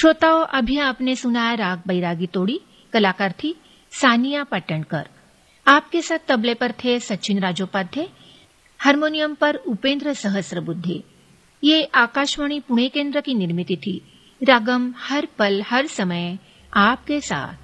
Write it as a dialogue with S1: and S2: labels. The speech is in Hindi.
S1: श्रोताओं, अभी आपने सुना राग बैरागी तोड़ी। कलाकार थी सानिया पटणकर। आपके साथ तबले पर थे सचिन राजोपाध्याय, हारमोनियम पर उपेंद्र सहस्रबुद्धे। ये आकाशवाणी पुणे केंद्र की निर्मित थी। रागम हर पल हर समय आपके साथ।